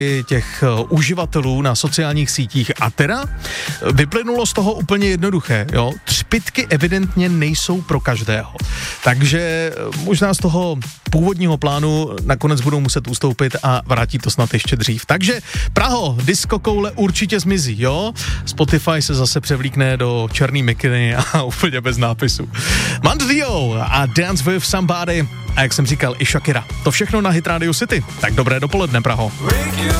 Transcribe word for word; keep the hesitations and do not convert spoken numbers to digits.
těch uživatelů na sociálních sítích a teda vyplynulo z toho úplně jednoduché, jo. Třpytky evidentně nejsou pro každého. Takže možná z toho původního plánu nakonec budou muset ustoupit a vrátí to snad ještě dřív. Takže Praho, disco koule určitě zmizí, jo. Spotify se zase převlíkne do černý mikiny a úplně bez nápisu. Mandrio a Dance with Somebody a jak jsem říkal i Shakira. To všechno na Hit Radio City. Tak dobré dopoledne, Praho.